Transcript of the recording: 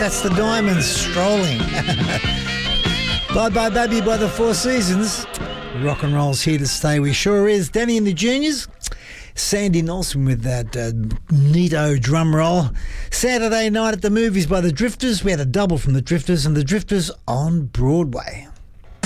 That's the Diamonds strolling. Bye Bye Baby by the Four Seasons. Rock and roll's here to stay. We sure is. Danny and the Juniors. Sandy Nelson with that neato drum roll. Saturday Night at the Movies by the Drifters. We had a double from the Drifters, and the Drifters on Broadway.